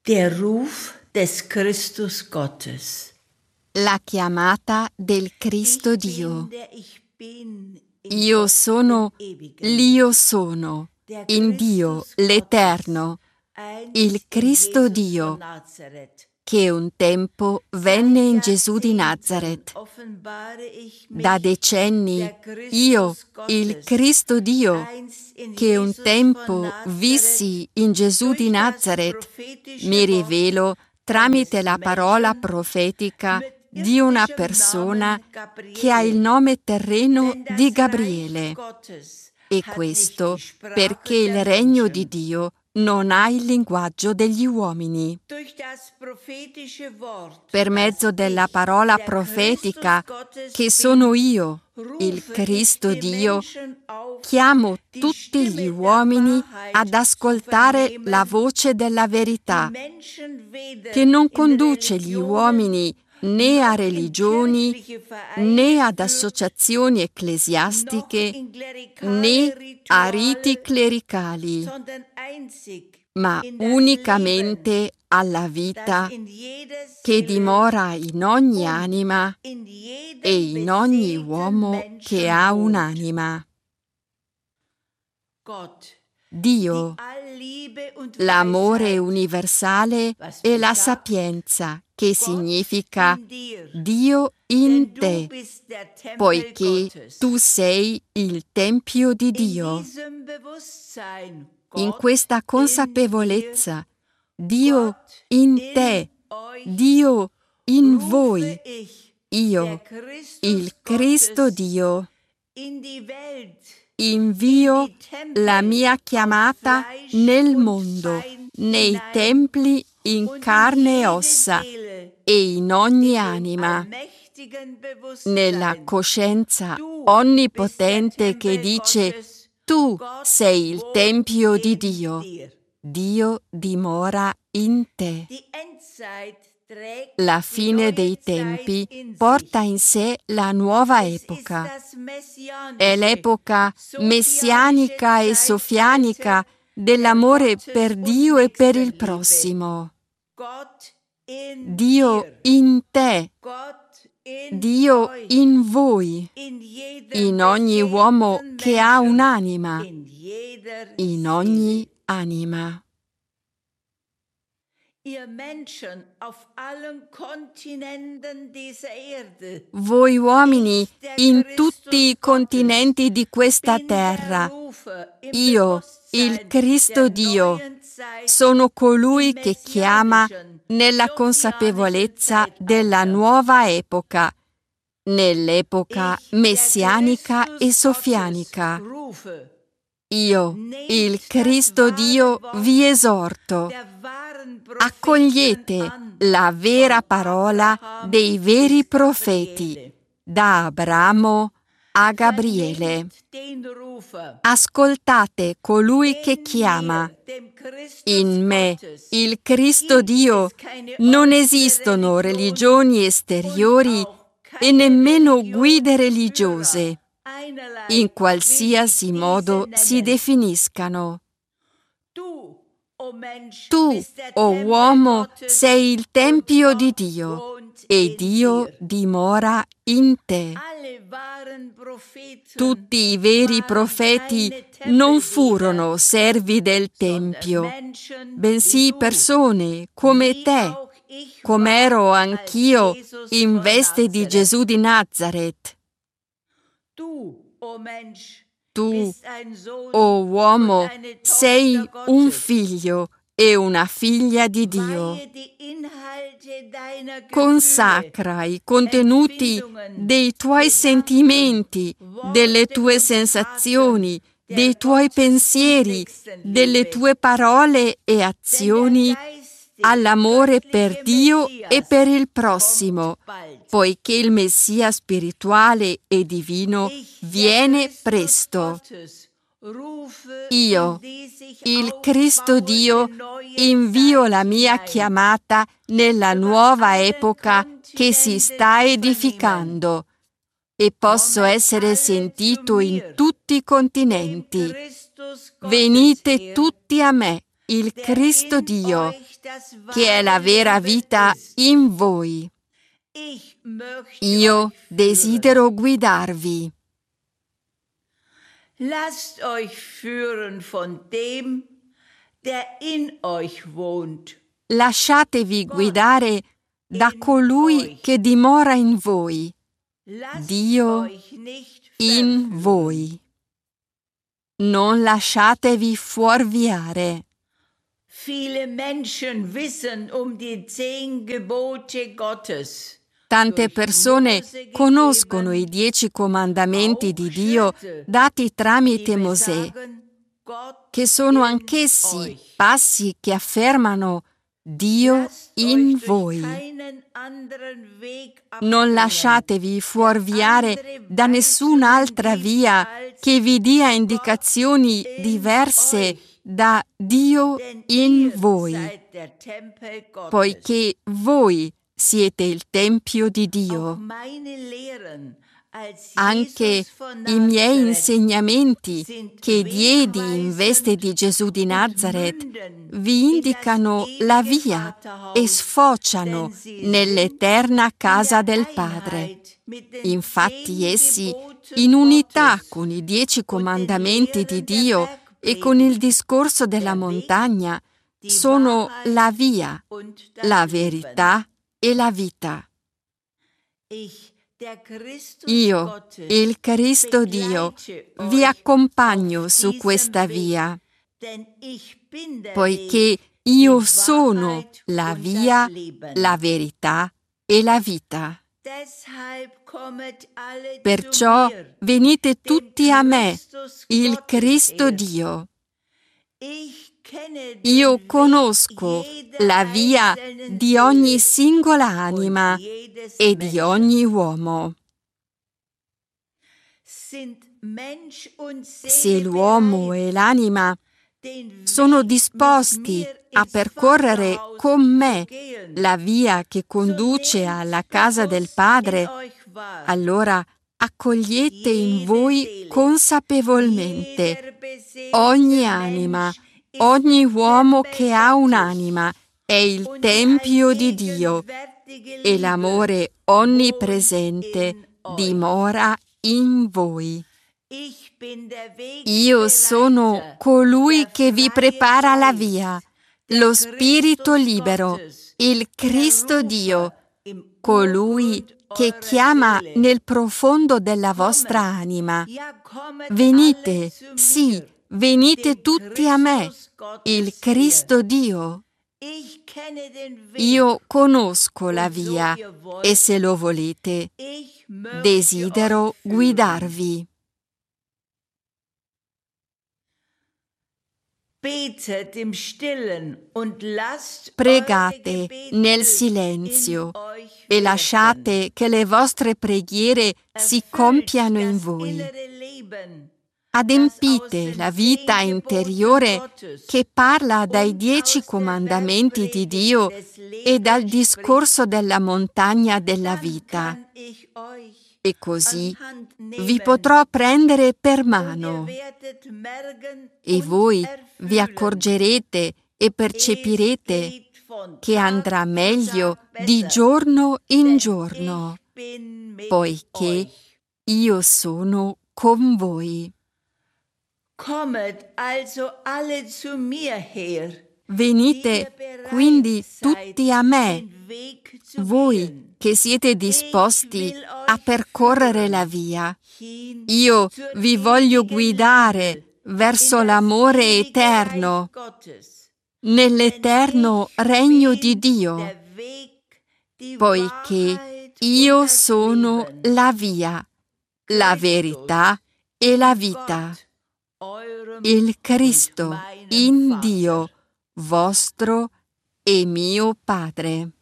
Der Ruf des Christus Gottes. La chiamata del Cristo Dio. Der ich bin, Io sono l'Io sono, in Dio l'Eterno, il Cristo Dio, che un tempo venne in Gesù di Nazaret. Da decenni io, il Cristo Dio, che un tempo vissi in Gesù di Nazaret, mi rivelo tramite la parola profetica di una persona che ha il nome terreno di Gabriele. E questo perché il regno di Dio non ha il linguaggio degli uomini. Per mezzo della parola profetica, che sono io, il Cristo Dio, chiamo tutti gli uomini ad ascoltare la voce della verità, che non conduce gli uomini né a religioni, né ad associazioni ecclesiastiche, né a riti clericali, ma unicamente alla vita che dimora in ogni anima e in ogni uomo che ha un'anima. Dio, l'amore universale e la sapienza, che significa Dio in te, poiché tu sei il Tempio di Dio. In questa consapevolezza, Dio in te, Dio in voi, io, il Cristo Dio, invio la mia chiamata nel mondo, nei templi in carne e ossa e in ogni anima, nella coscienza onnipotente che dice: tu sei il Tempio di Dio, Dio dimora in te. La fine dei tempi porta in sé la nuova epoca. È l'epoca messianica e sofianica dell'amore per Dio e per il prossimo. Dio in te, Dio in voi, in ogni uomo che ha un'anima, in ogni anima. Voi uomini in tutti i continenti di questa terra, io, il Cristo Dio, sono colui che chiama nella consapevolezza della nuova epoca, nell'epoca messianica e sofianica. Io, il Cristo Dio, vi esorto. Accogliete la vera parola dei veri profeti, da Abramo a Gabriele. Ascoltate colui che chiama. In me, il Cristo Dio, non esistono religioni esteriori e nemmeno guide religiose, in qualsiasi modo si definiscano. Tu, o uomo, sei il Tempio di Dio e Dio dimora in te. Tutti i veri profeti non furono servi del Tempio, bensì persone come te, com'ero anch'io in veste di Gesù di Nazaret. Tu, o uomo, sei un figlio e una figlia di Dio. Consacra i contenuti dei tuoi sentimenti, delle tue sensazioni, dei tuoi pensieri, delle tue parole e azioni all'amore per Dio e per il prossimo, poiché il Messia spirituale e divino viene presto. Io, il Cristo Dio, invio la mia chiamata nella nuova epoca che si sta edificando e posso essere sentito in tutti i continenti. Venite tutti a me, il Cristo Dio, che è la vera vita in voi. Io desidero guidarvi. Lasst euch führen von dem, der in euch wohnt. Lasciatevi guidare da colui che dimora in voi, Dio in voi. Non lasciatevi fuorviare. Viele Menschen wissen die 10 Gebote Gottes. Tante persone conoscono i 10 comandamenti di Dio dati tramite Mosè, che sono anch'essi passi che affermano Dio in voi. Non lasciatevi fuorviare da nessun'altra via che vi dia indicazioni diverse da Dio in voi, poiché voi siete il Tempio di Dio. Anche i miei insegnamenti che diedi in veste di Gesù di Nazaret vi indicano la via e sfociano nell'eterna casa del Padre. Infatti essi, in unità con i 10 comandamenti di Dio e con il discorso della montagna, sono la via, la verità e la vita. Io, il Cristo Dio, vi accompagno su questa via, poiché io sono la via, la verità e la vita. Perciò venite tutti a me, il Cristo Dio. Io conosco la via di ogni singola anima e di ogni uomo. Se l'uomo e l'anima sono disposti a percorrere con me la via che conduce alla casa del Padre, allora accogliete in voi consapevolmente ogni anima. Ogni uomo che ha un'anima è il Tempio di Dio e l'amore onnipresente dimora in voi. Io sono colui che vi prepara la via, lo Spirito libero, il Cristo Dio, colui che chiama nel profondo della vostra anima. Venite, sì, venite tutti a me, il Cristo Dio. Io conosco la via e se lo volete, desidero guidarvi. Pregate nel silenzio e lasciate che le vostre preghiere si compiano in voi. Adempite la vita interiore che parla dai 10 comandamenti di Dio e dal discorso della montagna della vita. E così vi potrò prendere per mano e voi vi accorgerete e percepirete che andrà meglio di giorno in giorno, poiché io sono con voi. Venite quindi tutti a me, voi che siete disposti a percorrere la via. Io vi voglio guidare verso l'amore eterno, nell'eterno regno di Dio, poiché io sono la via, la verità e la vita. Il Cristo in Dio, vostro e mio Padre.